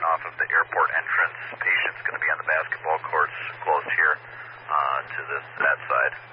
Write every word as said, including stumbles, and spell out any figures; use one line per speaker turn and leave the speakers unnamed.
off of the airport entrance. Patient's going to be on the basketball courts close here uh, to this that side.